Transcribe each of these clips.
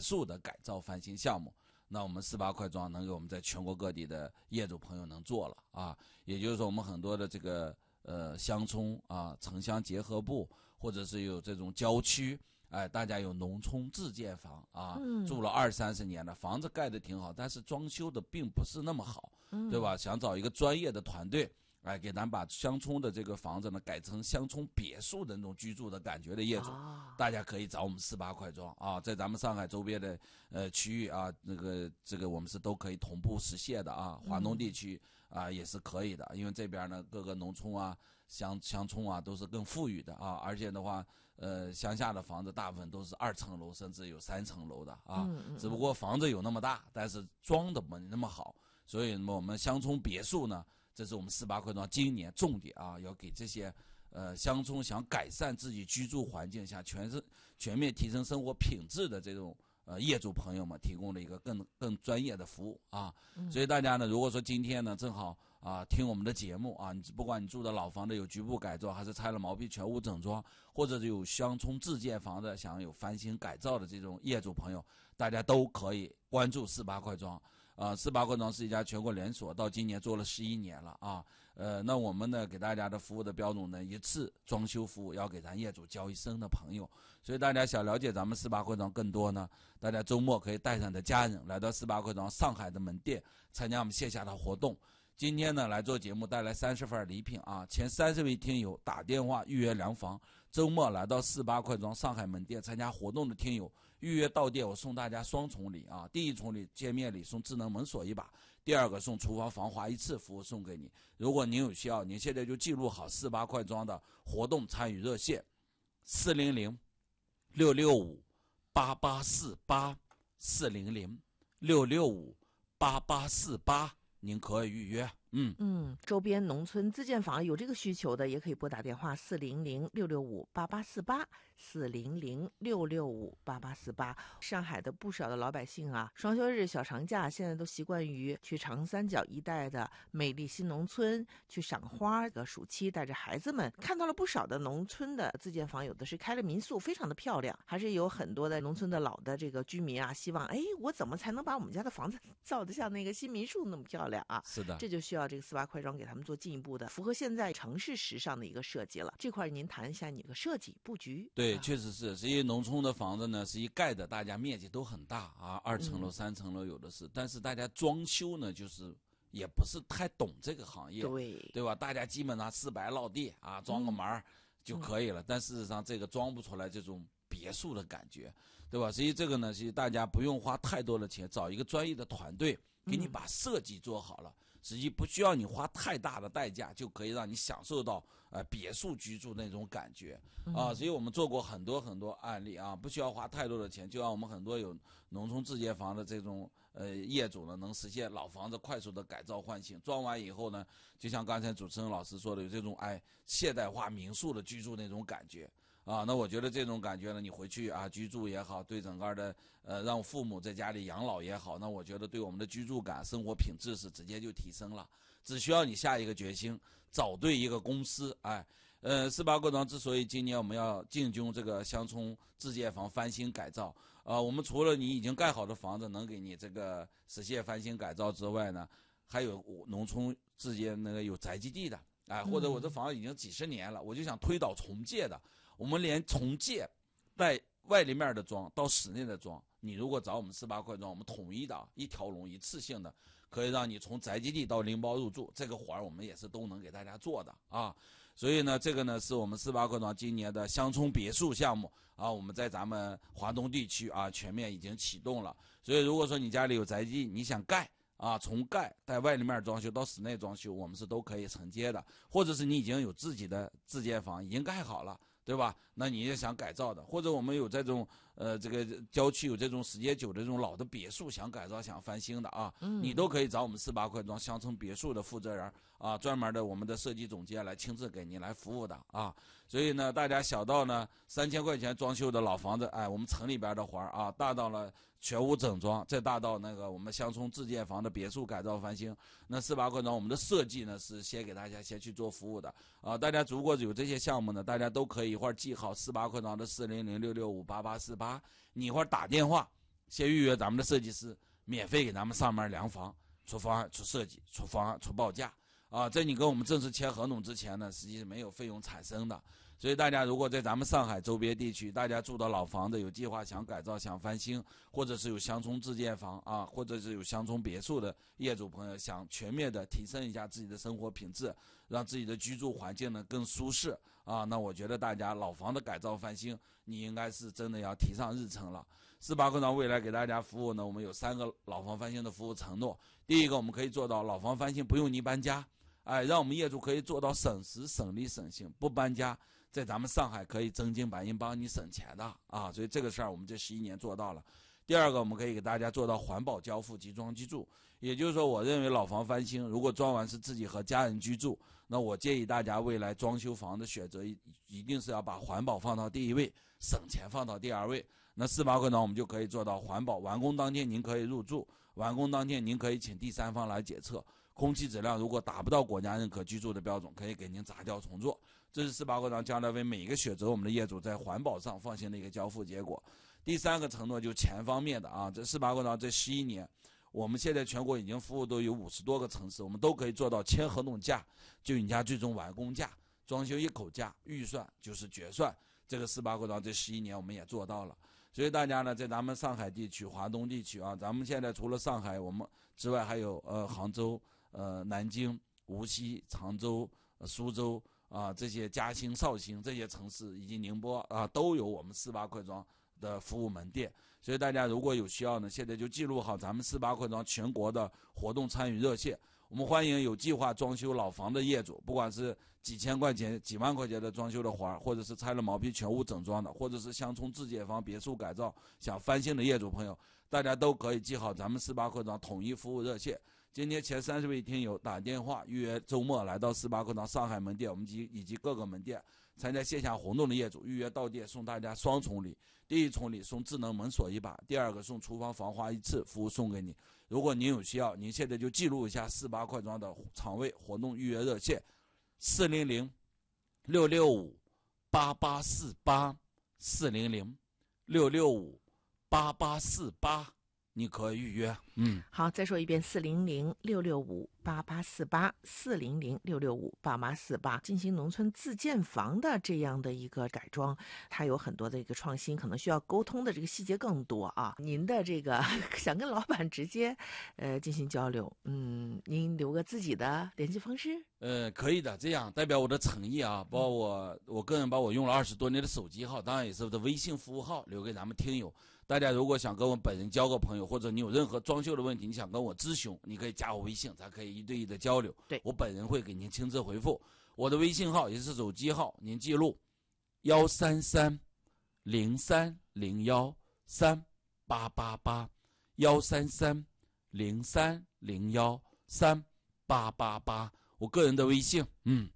墅的改造翻新项目。那我们48块庄能给我们在全国各地的业主朋友能做了啊，也就是说我们很多的这个乡村啊、城乡结合部，或者是有这种郊区，哎，大家有农村自建房啊，住了20-30年的房子盖得挺好，但是装修的并不是那么好，对吧？想找一个专业的团队。哎，给咱把乡村的这个房子呢改成乡村别墅的那种居住的感觉的业主，大家可以找我们48块庄啊，在咱们上海周边的区域啊，这个我们是都可以同步实现的啊，华东地区啊也是可以的，因为这边呢各个农村啊、乡村啊都是更富裕的啊，而且的话，乡下的房子大部分都是2层楼，甚至有3层楼的啊，只不过房子有那么大，但是装的没那么好，所以我们乡村别墅呢。这是我们48块庄今年重点啊，要给这些乡村想改善自己居住环境、想全面提升生活品质的这种业主朋友们提供了一个更专业的服务啊。所以大家呢，如果说今天呢正好啊听我们的节目啊，不管你住的老房子有局部改造，还是拆了毛坯全屋整装，或者是有乡村自建房子想有翻新改造的这种业主朋友，大家都可以关注48块庄。48块庄是一家全国连锁，到今年做了11年了啊。那我们呢给大家的服务的标准呢，一次装修服务要给咱业主交一生的朋友。所以大家想了解咱们48块庄更多呢，大家周末可以带上你的家人来到48块庄上海的门店参加我们线下的活动。今天呢来做节目带来30份礼品啊，前30位听友打电话预约量房，周末来到48块庄上海门店参加活动的听友预约到店，我送大家双重礼啊，第一重礼见面礼送智能门锁1把，第二个送厨房防滑1次服务送给你。如果您有需要，您现在就记录好48块庄的活动参与热线400-665-8848 400-665-8848，您可以预约。 周边农村自建房有这个需求的，也可以拨打电话400-665-8848 400-665-8848。上海的不少的老百姓啊，双休日、小长假现在都习惯于去长三角一带的美丽新农村去赏花。暑期带着孩子们看到了不少的农村的自建房，有的是开了民宿，非常的漂亮，还是有很多的农村的老的这个居民啊，希望我怎么才能把我们家的房子造得像那个新民宿那么漂亮啊？ 是的， 这就需要这个48块庄给他们做进一步的符合现在城市时尚的一个设计了。这块您谈一下你的设计布局。 对，确实是因为农村的房子呢是一盖的，大家面积都很大啊，2层楼、3层楼有的是，但是大家装修呢就是也不是太懂这个行业，对吧？大家基本上4白落地啊，装个门就可以了，但事实上这个装不出来这种别墅的感觉，对吧？所以这个呢，是大家不用花太多的钱，找一个专业的团队给你把设计做好了，实际不需要你花太大的代价，就可以让你享受到别墅居住那种感觉啊。所以我们做过很多很多案例啊，不需要花太多的钱，就让我们很多有农村自建房的这种业主呢，能实现老房子快速的改造换新，装完以后呢，就像刚才主持人老师说的，有这种现代化民宿的居住那种感觉。啊，那我觉得这种感觉呢，你回去啊居住也好，对整个的让父母在家里养老也好，那我觉得对我们的居住感、生活品质是直接就提升了。只需要你下一个决心，找对一个公司。48块庄之所以今年我们要进军这个乡村自建房翻新改造，我们除了你已经盖好的房子能给你这个实现翻新改造之外呢，还有农村之间那个有宅基地的。或者我这房子已经几十年了，我就想推倒重建的，我们连重建带外立面的装到室内的装，你如果找我们48块庄，我们统一的一条龙一次性的，可以让你从宅基地到拎包入住，这个活儿我们也是都能给大家做的啊。所以呢，这个呢是我们48块庄今年的乡村别墅项目啊，我们在咱们华东地区啊全面已经启动了。所以如果说你家里有宅基地，你想盖从盖带外立面装修到室内装修，我们是都可以承接的，或者是你已经有自己的自建房已经盖好了，对吧？那你也想改造的，或者我们有这种这个郊区有这种时间久的这种老的别墅想改造想翻新的你都可以找我们48块庄乡村别墅的负责人专门的我们的设计总监来亲自给您来服务的所以呢，大家小到呢3000块钱装修的老房子，我们城里边的活大到了全屋整装，再大到那个我们乡村自建房的别墅改造翻新，那48块庄我们的设计呢是先给大家先去做服务的大家如果有这些项目呢，大家都可以一会儿记好48块庄的400-665-8848，你一会儿打电话先预约咱们的设计师，免费给咱们上门量房、出方案、出设计、出方案、出报价啊。在你跟我们正式签合同之前呢，实际是没有费用产生的。所以大家如果在咱们上海周边地区，大家住的老房子有计划想改造、想翻新，或者是有乡村自建房啊，或者是有乡村别墅的业主朋友，想全面的提升一下自己的生活品质，让自己的居住环境呢更舒适啊，那我觉得大家老房的改造翻新，你应该是真的要提上日程了。48课堂未来给大家服务呢，我们有3个老房翻新的服务承诺。第一个，我们可以做到老房翻新不用你搬家，让我们业主可以做到省时、省力、省心，不搬家。在咱们上海可以真金白银帮你省钱的啊，所以这个事儿我们这11年做到了。第二个，我们可以给大家做到环保交付、集装居住，也就是说，我认为老房翻新如果装完是自己和家人居住，那我建议大家未来装修房的选择一定是要把环保放到第一位，省钱放到第2位。那48课堂我们就可以做到环保，完工当天您可以入住，完工当天您可以请第3方来检测，空气质量如果达不到国家认可居住的标准，可以给您砸掉重做。这是48课堂将来为每一个选择我们的业主在环保上放心的一个交付结果。第3个承诺就钱方面的啊，这48课堂这11年，我们现在全国已经服务都有50多个城市，我们都可以做到签合同价就你家最终完工价，装修一口价，预算就是决算。这个48课堂这11年我们也做到了。所以大家呢，在咱们上海地区、华东地区啊，咱们现在除了上海我们之外，还有杭州、南京、无锡、常州、苏州啊，这些嘉兴、绍兴这些城市以及宁波啊，都有我们48课堂的服务门店。所以大家如果有需要呢，现在就记录好咱们48课堂全国的活动参与热线。我们欢迎有计划装修老房的业主，不管是几千块钱、几万块钱的装修的活，或者是拆了毛坯全屋整装的，或者是乡村自建房、别墅改造想翻新的业主朋友，大家都可以记好咱们48课堂统一服务热线。今天前30位听友打电话预约周末来到48课堂上海门店，我们以及各个门店参加线下活动的业主，预约到店送大家双重礼。第一重礼送智能门锁1把，第2个送厨房防滑1次，服务送给你。如果您有需要，您现在就记录一下48课堂的场位活动预约热线：400-665-8848，400-665-8848，你可以预约。 好，再说一遍，400-665-8848，400-665-8848，进行农村自建房的这样的一个改装，它有很多的一个创新，可能需要沟通的这个细节更多啊。您的这个想跟老板直接进行交流，您留个自己的联系方式。 可以的，这样代表我的诚意啊，包括我个人把我用了20多年的手机号，当然也是我的微信服务号留给咱们听友。大家如果想跟我本人交个朋友，或者你有任何装修的问题，你想跟我咨询，你可以加我微信，咱可以1对1的交流。 对，我本人会给您亲自回复。我的微信号也是手机号，您记录133-0301-3888，133-0301-3888，我个人的微信。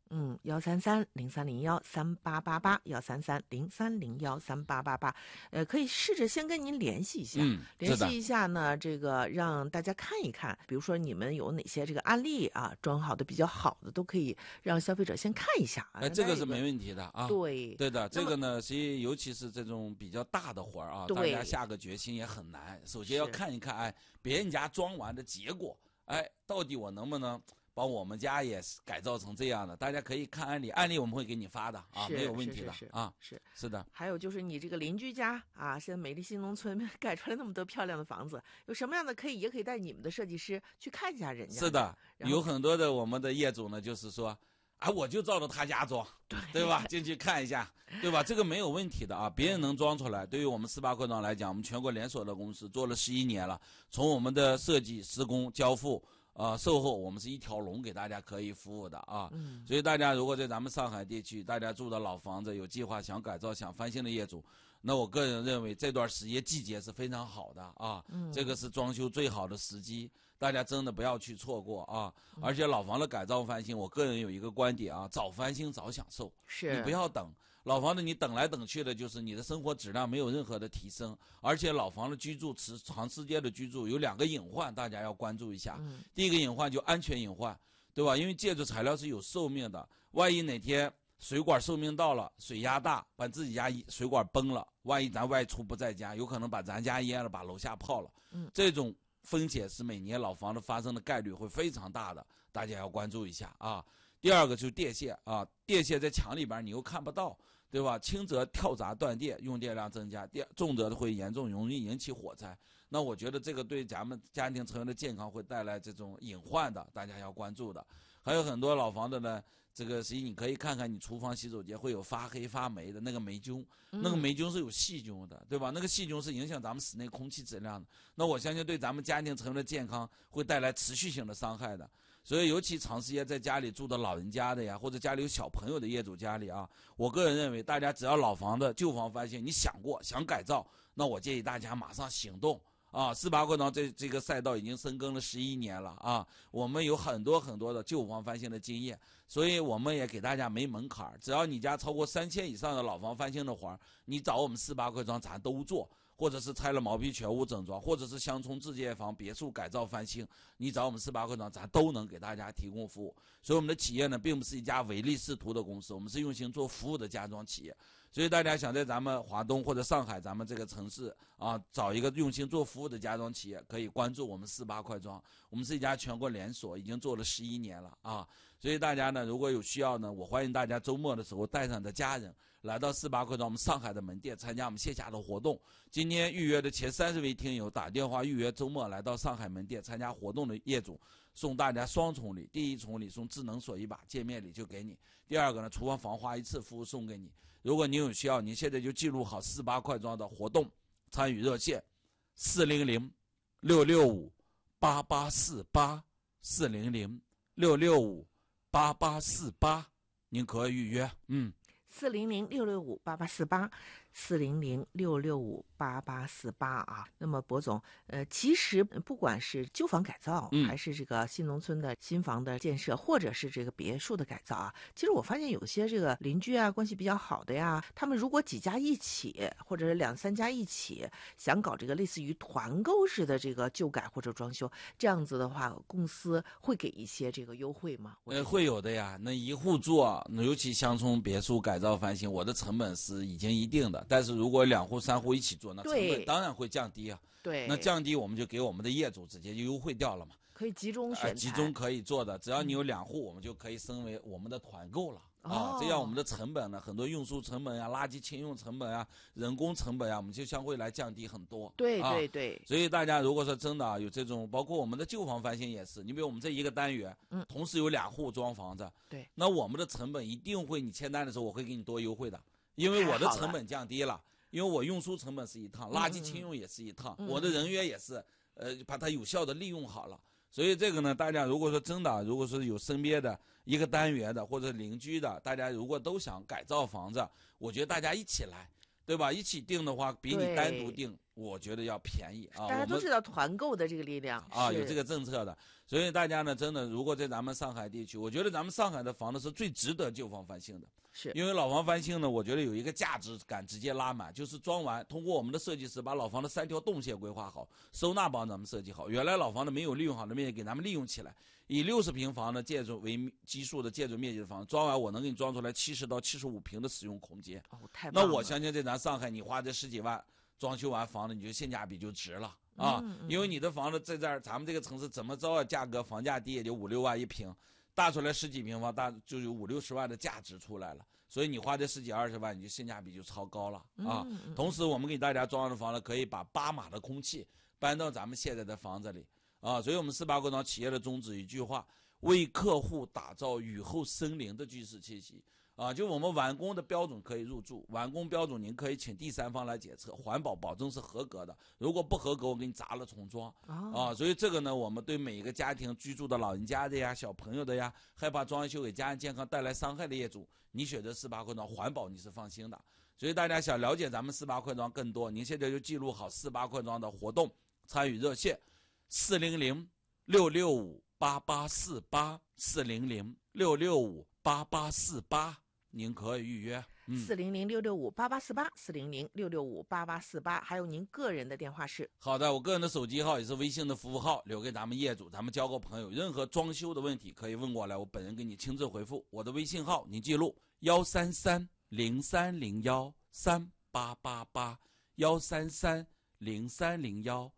133-0301-3888，133-0301-3888，可以试着先跟您联系一下，联系一下呢，这个让大家看一看，比如说你们有哪些这个案例啊，装好的比较好的，都可以让消费者先看一下。 这个是没问题的啊。 对的，这个呢，尤其是这种比较大的活啊，大家下个决心也很难。首先要看一看，别人家装完的结果，到底我能不能把我们家也改造成这样的？大家可以看案例我们会给你发的啊，没有问题的啊。是的。 还有就是你这个邻居家啊，现在美丽新农村盖出来那么多漂亮的房子，有什么样的也可以带你们的设计师去看一下人家。 是的，有很多的我们的业主呢，就是说，我就照着他家装，对吧？进去看一下，对吧？这个没有问题的啊，别人能装出来。对于我们48课堂来讲，我们全国连锁的公司做了11年了，从我们的设计、施工、交付。售后我们是一条龙给大家可以服务的啊，所以大家如果在咱们上海地区，大家住的老房子有计划想改造、想翻新的业主，那我个人认为这段时间季节是非常好的啊，这个是装修最好的时机，大家真的不要去错过啊！而且老房的改造翻新，我个人有一个观点啊，早翻新早享受，你不要等。老房子你等来等去的，就是你的生活质量没有任何的提升，而且老房的居住长时间的居住有2个隐患，大家要关注一下。第一个隐患就安全隐患，对吧？因为建筑材料是有寿命的，万一哪天水管寿命到了，水压大，把自己家水管崩了，万一咱外出不在家，有可能把咱家淹了，把楼下泡了。这种风险是每年老房子发生的概率会非常大的，大家要关注一下啊。第二个就是电线啊，电线在墙里边你又看不到，对吧？轻则跳闸断电，用电量增加；重则会严重容易引起火灾。那我觉得这个对咱们家庭成员的健康会带来这种隐患的，大家要关注的。还有很多老房子呢，这个实际你可以看看你厨房洗手间会有发黑发霉的那个霉菌，那个霉菌是有细菌的，对吧？那个细菌是影响咱们室内空气质量的。那我相信对咱们家庭成员的健康会带来持续性的伤害的。所以尤其长时间在家里住的老人家的呀，或者家里有小朋友的业主家里啊，我个人认为大家只要老房子旧房翻新你想过想改造，那我建议大家马上行动啊！48块庄这个赛道已经深耕了11年了啊，我们有很多的旧房翻新的经验，所以我们也给大家没门槛，只要你家超过3000以上的老房翻新的活，你找我们48块庄咱都做，或者是拆了毛坯全屋整装，或者是乡村自建房、别墅改造翻新，你找我们48块庄咱都能给大家提供服务。所以我们的企业呢，并不是一家唯利是图的公司，我们是用心做服务的家装企业。所以大家想在咱们华东或者上海咱们这个城市啊，找一个用心做服务的家装企业，可以关注我们48块庄。我们是一家全国连锁，已经做了11年了啊。所以大家呢，如果有需要呢，我欢迎大家周末的时候带上你的家人来到48块庄我们上海的门店参加我们线下的活动。今天预约的前30位听友打电话预约周末来到上海门店参加活动的业主，送大家双重礼，第一重礼送智能锁一把，见面礼就给你；第二个呢，厨房防滑1次服务送给你。如果您有需要，您现在就记录好48块庄的活动参与热线400-665-8848 400-665-8848，您可以预约。 400-665-8848 400-665-8848啊。那么博总，其实不管是旧房改造，还是这个新农村的新房的建设，或者是这个别墅的改造啊，其实我发现有些这个邻居啊，关系比较好的呀，他们如果几家一起，或者是2、3家一起，想搞这个类似于团购式的这个旧改或者装修，这样子的话，公司会给一些这个优惠吗？ 会有的呀。那一户做，尤其乡村别墅改造翻新，我的成本是已经一定的。但是如果2户3户一起做，那成本当然会降低啊。 对， 那降低我们就给我们的业主直接就优惠掉了嘛。 可以集中选材， 集中可以做的，只要你有2户，我们就可以升为我们的团购了。这样我们的成本呢，很多运输成本啊、垃圾清用成本啊、人工成本啊，我们就相会来降低很多。 对对对。 所以大家如果说真的有这种，包括我们的旧房翻新也是，你比如我们这一个单元，同时有2户装房子， 对， 那我们的成本一定会，你签单的时候我会给你多优惠的，因为我的成本降低了，因为我运输成本是一趟，垃圾清用也是一趟，我的人员也是，把它有效的利用好了。所以这个呢，大家如果说真的，如果说有身边的一个单元的或者邻居的，大家如果都想改造房子，我觉得大家一起来，对吧？一起定的话，比你单独定，我觉得要便宜啊。 大家都知道团购的这个力量啊，有这个政策的。所以大家呢，真的如果在咱们上海地区，我觉得咱们上海的房子是最值得旧房翻新的。 是因为老房翻新呢，我觉得有一个价值感直接拉满，就是装完，通过我们的设计师把老房的3条动线规划好，收纳帮咱们设计好，原来老房的没有利用好的面积给咱们利用起来，以60平方的建筑为基数的建筑面积的房子，装完我能给你装出来70到75平的使用空间。 太棒了。 那我相信在咱上海，你花这10几万装修完房子，你就性价比就值了啊！因为你的房子在这儿，咱们这个城市怎么着价格，房价低也就5、6万一平。大出来10几平方，大就有50、60万的价值出来了，所以你花这10几20万，你就性价比就超高了啊！同时，我们给大家装的房子可以把8码的空气搬到咱们现在的房子里啊！所以我们48块庄企业的宗旨一句话：为客户打造雨后森林的居室气息啊！就我们完工的标准可以入住，完工标准您可以请第三方来检测，环保保证是合格的，如果不合格我给你砸了重装啊！所以这个呢，我们对每一个家庭居住的老人家的呀、小朋友的呀，害怕装修给家人健康带来伤害的业主，你选择48块庄环保你是放心的。所以大家想了解咱们48块庄更多，您现在就记录好48块庄的活动参与热线400-665-8848 400-665-8848，您可以预约。 ，400-665-8848，400-665-8848，还有您个人的电话是。 好的，我个人的手机号也是微信的服务号，留给咱们业主，咱们交个朋友。任何装修的问题可以问过来，我本人给你亲自回复。我的微信号您记录：133-0301-3888，133-0301-3888。